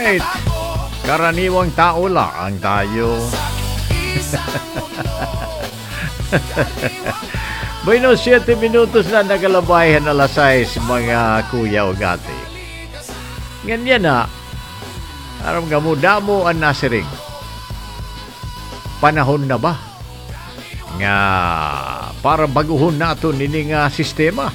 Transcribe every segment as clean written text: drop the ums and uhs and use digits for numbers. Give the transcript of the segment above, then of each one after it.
Alright. Karaniwang tao lang tayo. Bueno, 7 minutos na nagalabayan alas 6 mga kuya o gati. Ganyan na. Aram nga mo, damo ang nasiring. Panahon na ba? Nga para baguhon nato nini nga sistema.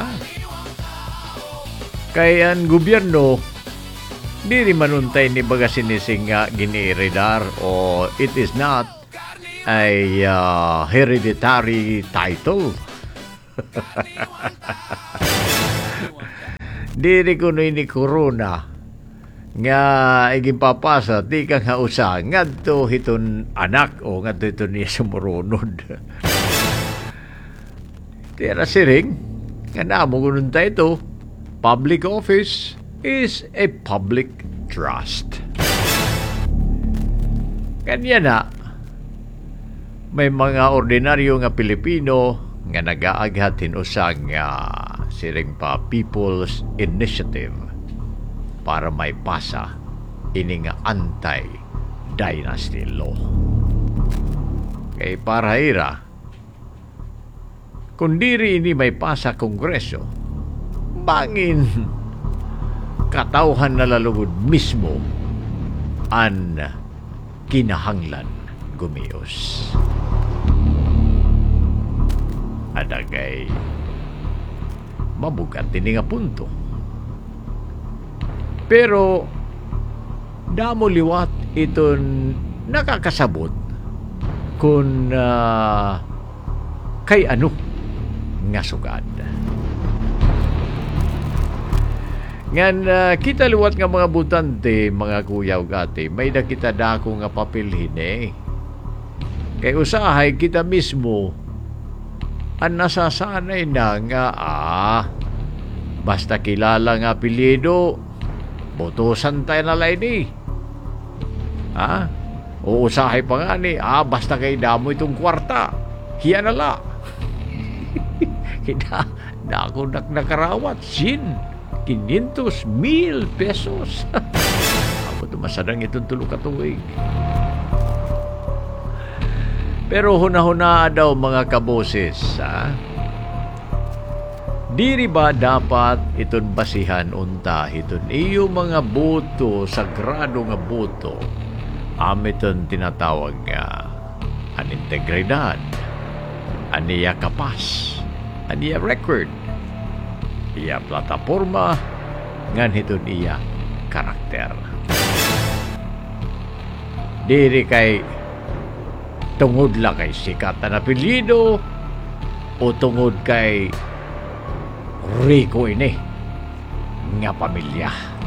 Kaya ang gobyerno di rin manuntay ni baga sinising giniiridar o it is not a hereditary title. Di rin kuno ni corona nga igipapasa di ka nga usa ngadto hiton anak o ngadto hiton niya sumurunod. Tira siring nga namo gununtay ito, public office is a public trust. Kanya na, may mga ordinaryo nga Pilipino nga nagaaghatin usang siring pa People's Initiative para may pasa ini nga anti-dynasty law. Kay para ira, kung diri ini may pasa Kongreso, bangin katauhan na lalugod mismo ang kinahanglan gumios. Adagay mabugat din nga punto. Pero damo liwat iton nakakasabot kung kay ano nga sugad. Ngan kita liwat nga mga butante, mga kuyaw gati, may nakita dako nga papilhin Kay usahay kita mismo ang nasasanay na nga basta kilala nga apelyido, botosan tayo na lain o usahay pa nga basta kay damo itong kwarta, hiya na la. Kita na ako nakarawat, 500,000 pesos. Ako tumasadang itong tulog katuwig. Pero huna-huna daw mga kaboses, diri ba dapat iton basihan unta iton iyo mga boto, sagrado nga boto, amiton tinatawag nga an integridad, aniya kapas, aniya record, iya plataforma, ngan hiton iya karakter. Diri kay tungod lang kay sikat na apelyido o tungod kay Rico ini nga pamilya.